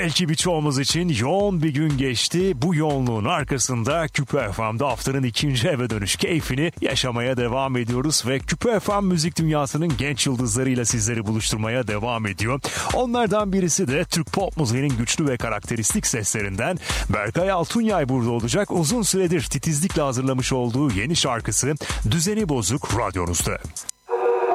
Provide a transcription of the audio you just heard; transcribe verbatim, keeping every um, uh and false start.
Belki birçoğumuz için yoğun bir gün geçti. Bu yoğunluğun arkasında Küpe F M'de haftanın ikinci eve dönüş keyfini yaşamaya devam ediyoruz ve Küpe F M müzik dünyasının genç yıldızlarıyla sizleri buluşturmaya devam ediyor. Onlardan birisi de Türk pop müziğinin güçlü ve karakteristik seslerinden Berkay Altunyay burada olacak. Uzun süredir titizlikle hazırlamış olduğu yeni şarkısı Düzeni Bozuk radyonuzda.